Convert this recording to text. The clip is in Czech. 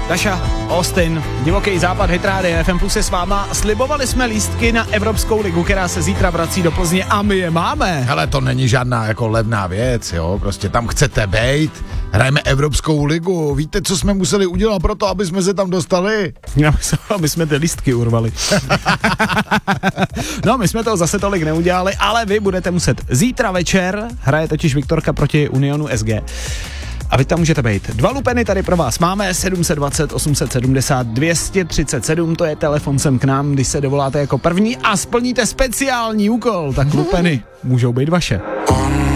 Daša, Austin, Divoký západ, Hitrády, FM Plus je s váma. Slibovali jsme lístky na Evropskou ligu, která se zítra vrací do Plzně a my je máme. Hele, to není žádná jako levná věc, jo, prostě tam chcete bejt, hrajeme Evropskou ligu, víte, co jsme museli udělat pro to, aby jsme se tam dostali? Aby jsme ty lístky urvali. No, my jsme toho zase tolik neudělali, ale vy budete muset. Zítra večer hraje totiž Viktorka proti Unionu SG. A vy tam můžete být. 2 lupeny tady pro vás máme, 720 870 237, to je telefon sem k nám, když se dovoláte jako první a splníte speciální úkol, tak lupeny můžou být vaše.